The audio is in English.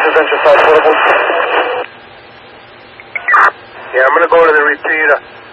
Adventure South Portable. Yeah, I'm going to go to the repeater.